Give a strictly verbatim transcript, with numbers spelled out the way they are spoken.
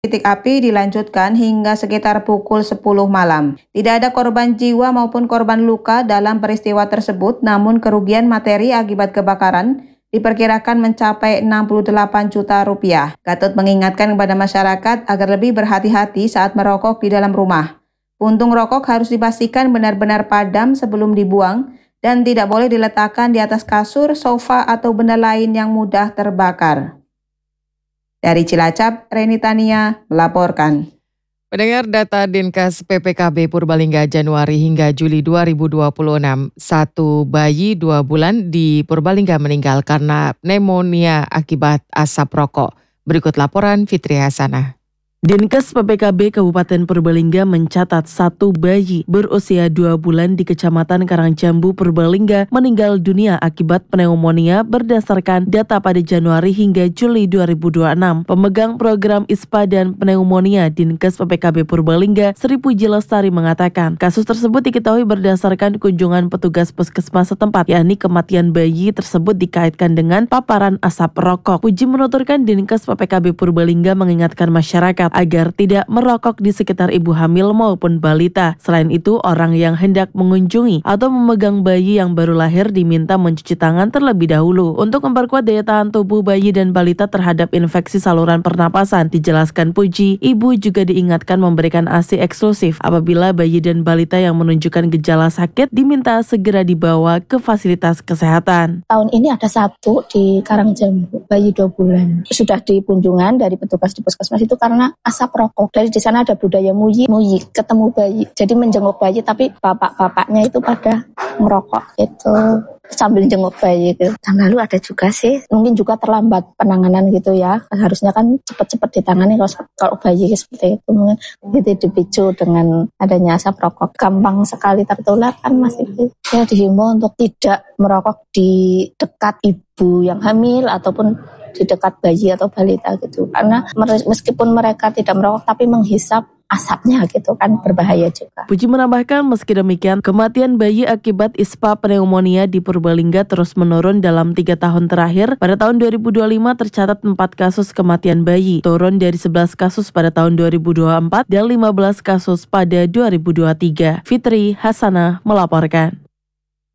Titik api dilanjutkan hingga sekitar pukul sepuluh malam. Tidak ada korban jiwa maupun korban luka dalam peristiwa tersebut, namun kerugian materi akibat kebakaran diperkirakan mencapai enam puluh delapan juta rupiah. Gatot mengingatkan kepada masyarakat agar lebih berhati-hati saat merokok di dalam rumah. Puntung rokok harus dipastikan benar-benar padam sebelum dibuang dan tidak boleh diletakkan di atas kasur, sofa, atau benda lain yang mudah terbakar. Dari Cilacap, Reni Tania melaporkan. Pendengar data Dinkes P P K B Purbalingga Januari hingga Juli dua ribu dua puluh enam, satu bayi dua bulan di Purbalingga meninggal karena pneumonia akibat asap rokok. Berikut laporan Fitri Hasanah. Dinkes P P K B Kabupaten Purbalingga mencatat satu bayi berusia dua bulan di Kecamatan Karangjambu, Purbalingga meninggal dunia akibat pneumonia berdasarkan data pada Januari hingga Juli dua ribu dua puluh enam. Pemegang program I S P A dan pneumonia Dinkes P P K B Purbalingga, Sri Puji Lestari mengatakan, kasus tersebut diketahui berdasarkan kunjungan petugas puskesmas setempat, yakni kematian bayi tersebut dikaitkan dengan paparan asap rokok. Puji menuturkan Dinkes P P K B Purbalingga mengingatkan masyarakat agar tidak merokok di sekitar ibu hamil maupun balita. Selain itu, orang yang hendak mengunjungi atau memegang bayi yang baru lahir diminta mencuci tangan terlebih dahulu untuk memperkuat daya tahan tubuh bayi dan balita terhadap infeksi saluran pernapasan. Dijelaskan Puji, ibu juga diingatkan memberikan A S I eksklusif apabila bayi dan balita yang menunjukkan gejala sakit diminta segera dibawa ke fasilitas kesehatan. Tahun ini ada satu di Karangjambu, bayi dua bulan. Sudah di kunjungan dari petugas di puskesmas itu karena asap rokok. Dari di sana ada budaya muyi, muyi ketemu bayi. Jadi menjenguk bayi tapi bapak-bapaknya itu pada merokok itu sambil jenguk bayi gitu. Tahun lalu ada juga sih, mungkin juga terlambat penanganan gitu ya. Harusnya kan cepat-cepat ditangani kalau, kalau bayi seperti itu. Mungkin itu dipicu dengan adanya asap rokok. Gampang sekali tertular kan masih. Ya dihimbau untuk tidak merokok di dekat ibu yang hamil ataupun di dekat bayi atau balita gitu. Karena meskipun mereka tidak merokok tapi menghisap asapnya gitu kan berbahaya juga. Puji menambahkan meski demikian kematian bayi akibat I S P A pneumonia di Purbalingga terus menurun dalam tiga tahun terakhir. Pada tahun dua ribu dua puluh lima tercatat empat kasus kematian bayi, turun dari sebelas kasus pada tahun dua ribu dua puluh empat dan lima belas kasus pada dua ribu dua puluh tiga. Fitri Hasanah melaporkan.